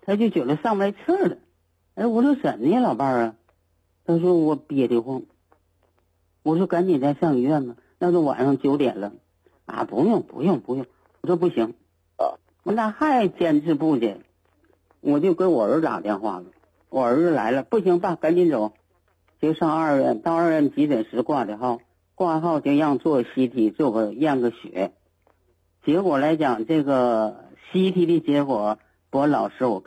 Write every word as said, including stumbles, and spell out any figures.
他就觉得上不来气儿了。哎，我说怎的呀，老伴儿啊？他说我憋得慌。我说赶紧再上医院吧。那都晚上九点了。啊，不用不用不用。我说不行。 啊， 那还坚持不去，我就给我儿子打电话了。我儿子来了，不行爸，赶紧走，就上二院。到二院急诊室挂的号，挂号就让做 C T， 做个验个血。结果来讲，这个 C T 的结果，我老师我。